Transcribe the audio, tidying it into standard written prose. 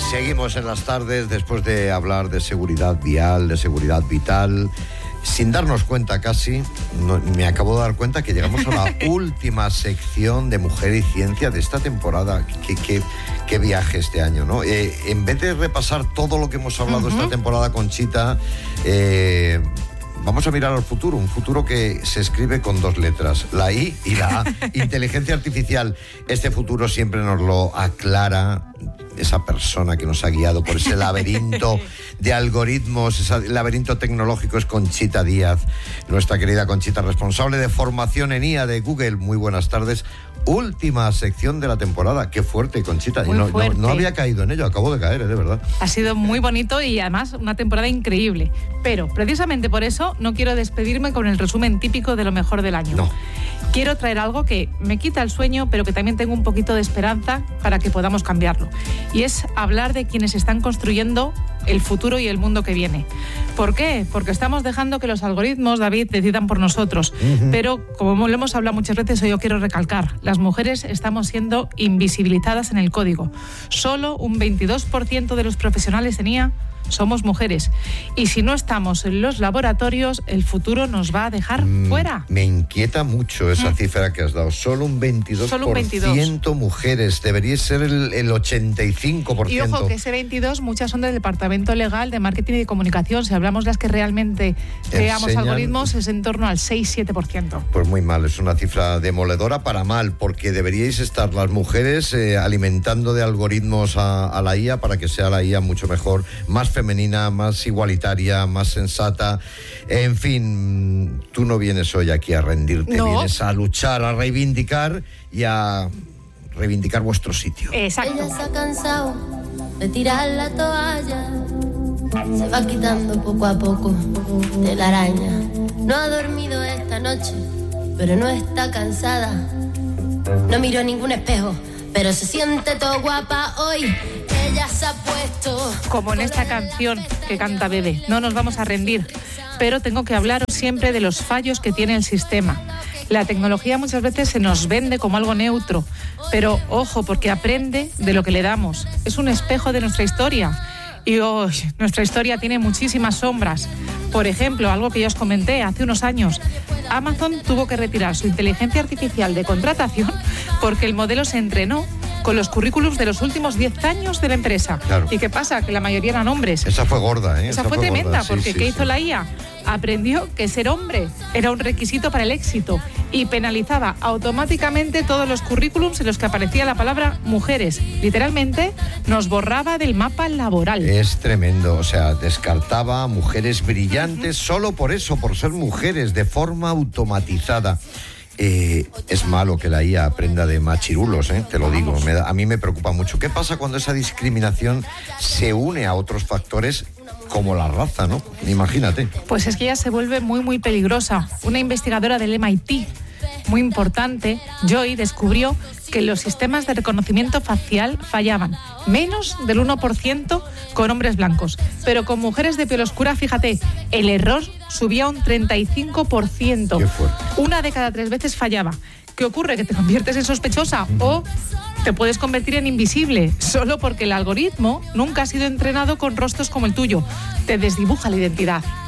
Seguimos en las tardes después de hablar de seguridad vial, de seguridad vital. Sin darnos cuenta casi, me acabo de dar cuenta que llegamos a la última sección de Mujer y Ciencia de esta temporada. Qué viaje este año, ¿no? En vez de repasar todo lo que hemos hablado esta temporada, Conchita, vamos a mirar al futuro, un futuro que se escribe con dos letras, la I y la A, inteligencia artificial. Este futuro siempre nos lo aclara esa persona que nos ha guiado por ese laberinto de algoritmos, ese laberinto tecnológico, es Conchita Díaz, nuestra querida Conchita, responsable de formación en IA de Google. Muy buenas tardes. Última sección de la temporada. Qué fuerte, Conchita. No había caído en ello, acabo de caer, de verdad. Ha sido muy bonito y además una temporada increíble. Pero precisamente por eso no quiero despedirme con el resumen típico de lo mejor del año. No. Quiero traer algo que me quita el sueño, pero que también tengo un poquito de esperanza para que podamos cambiarlo. Y es hablar de quienes están construyendo el futuro y el mundo que viene. ¿Por qué? Porque estamos dejando que los algoritmos, David, decidan por nosotros. Pero, como lo hemos hablado muchas veces, hoy yo quiero recalcar, las mujeres estamos siendo invisibilizadas en el código. Solo un 22% de los profesionales en IA somos mujeres. Y si no estamos en los laboratorios, el futuro nos va a dejar fuera. Me inquieta mucho esa cifra que has dado. Solo un 22% mujeres. Debería ser el 85%. Y ojo, que ese 22, muchas son del departamento legal, de marketing y de comunicación. Si hablamos las que realmente creamos algoritmos, es en torno al 6-7%. Pues muy mal, es una cifra demoledora para mal, porque deberíais estar las mujeres alimentando de algoritmos a la IA para que sea la IA mucho mejor, más femenina, más igualitaria, más sensata. En fin, tú no vienes hoy aquí a rendirte, vienes a luchar, a reivindicar y a reivindicar vuestro sitio. Exacto. Ella se ha cansado de tirar la toalla, se va quitando poco a poco de la araña. No ha dormido esta noche, pero no está cansada. No miró ningún espejo, pero se siente todo guapa hoy. Ella se ha puesto... Como en esta canción que canta Bebe, no nos vamos a rendir. Pero tengo que hablaros siempre de los fallos que tiene el sistema. La tecnología muchas veces se nos vende como algo neutro, pero ojo, porque aprende de lo que le damos. Es un espejo de nuestra historia. Y nuestra historia tiene muchísimas sombras. Por ejemplo, algo que ya os comenté hace unos años, Amazon tuvo que retirar su inteligencia artificial de contratación porque el modelo se entrenó con los currículums de los últimos 10 años de la empresa. Claro. ¿Y qué pasa? Que la mayoría eran hombres. Esa fue gorda, ¿eh? Esa fue tremenda, porque ¿qué hizo la IA? Aprendió que ser hombre era un requisito para el éxito y penalizaba automáticamente todos los currículums en los que aparecía la palabra mujeres. Literalmente nos borraba del mapa laboral. Es tremendo, o sea, descartaba a mujeres brillantes solo por eso, por ser mujeres, de forma automatizada. Es malo que la IA aprenda de machirulos, te lo digo. A mí me preocupa mucho. ¿Qué pasa cuando esa discriminación se une a otros factores como la raza, ¿no? Imagínate. Pues es que ella se vuelve muy, muy peligrosa. Una investigadora del MIT, muy importante, Joy, descubrió que los sistemas de reconocimiento facial fallaban menos del 1% con hombres blancos, pero con mujeres de piel oscura, fíjate, el error subía un 35%. Qué fuerte. 1 de cada 3 veces fallaba. ¿Qué ocurre? Que te conviertes en sospechosa o te puedes convertir en invisible, solo porque el algoritmo nunca ha sido entrenado con rostros como el tuyo. Te desdibuja la identidad.